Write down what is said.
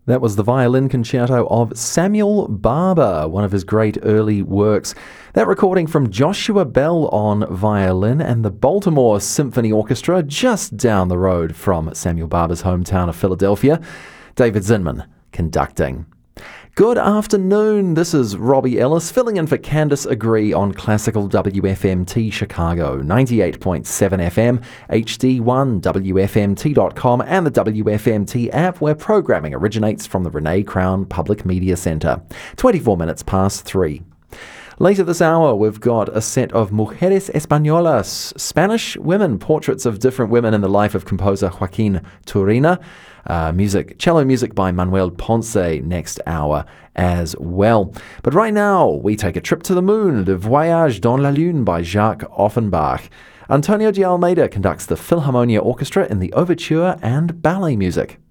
That was the violin concerto of Samuel Barber, one of his great early works. That recording from Joshua Bell on violin and the Baltimore Symphony Orchestra just down the road from Samuel Barber's hometown of Philadelphia. David Zinman conducting. Good afternoon, this is Robbie Ellis filling in for Candice Agree on Classical WFMT Chicago, 98.7 FM, HD1, WFMT.com and the WFMT app where programming originates from the Renee Crown Public Media Center. 24 minutes past 3. Later this hour, we've got a set of Mujeres Españolas, Spanish women, portraits of different women in the life of composer Joaquin Turina. Cello music by Manuel Ponce next hour as well. But right now, we take a trip to the moon, Le Voyage dans la Lune by Jacques Offenbach. Antonio de Almeida conducts the Philharmonia Orchestra in the overture and ballet music.